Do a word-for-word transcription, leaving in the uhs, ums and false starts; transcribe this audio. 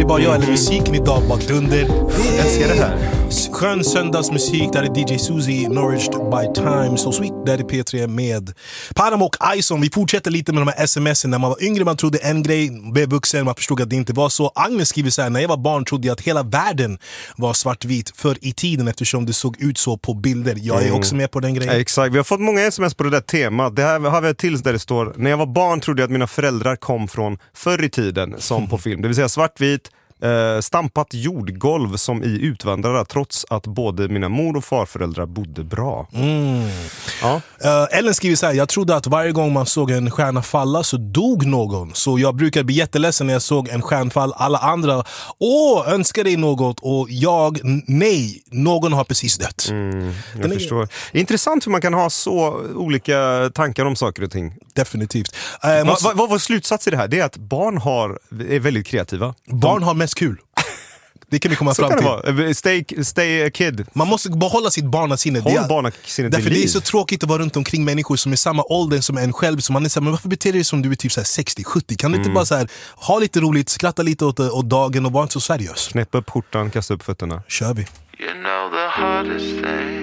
det bara jag eller musiken idag bara dunder. Jag ser det här. Skön söndagsmusik. Där är D J Suzy, Nourished by Time, So Sweet. Där är P tre med Panama och Ison. Vi fortsätter lite med de här smsen. När man var yngre man trodde en grej, blev vuxen, man förstod att det inte var så. Agnes skriver så här: när jag var barn trodde jag att hela världen var svartvit för i tiden eftersom det såg ut så på bilder. Jag är mm. också med på den grejen. Ja, exakt, vi har fått många sms på det där temat. Det här har vi ett till där det står: när jag var barn trodde jag att mina föräldrar kom från förr i tiden som på film. Det vill säga svartvit, eh, stampat jordgolv som i Utvandrarna, trots att både mina mor- och farföräldrar bodde bra. Mm. Ja. Uh, Ellen skriver så här: jag trodde att varje gång man såg en stjärna falla så dog någon. Så jag brukar bli jätteledsen när jag såg en stjärnfall. Alla andra, åh, önskar dig något. Och jag, nej, någon har precis dött. Mm, jag Den förstår. Är... Intressant hur man kan ha så olika tankar om saker och ting. Definitivt. Uh, Vad va, va, var slutsats i det här? Det är att barn har, är väldigt kreativa. Barn De... har mest kul. Det kan vi komma så fram kan till. Det vara. Stay, stay a kid. Man måste behålla sitt barnasinne. Håll det barnasinnet därför vid liv. Det är så tråkigt att vara runt omkring människor som är samma ålder som en själv. Så man är så här, men varför beter du dig som du är typ så här sextio sjuttio? Kan du mm. inte bara så här, ha lite roligt, skratta lite åt, åt dagen och vara inte så seriös? Knäppa upp skjortan, kasta upp fötterna. Kör vi. You know the hardest thing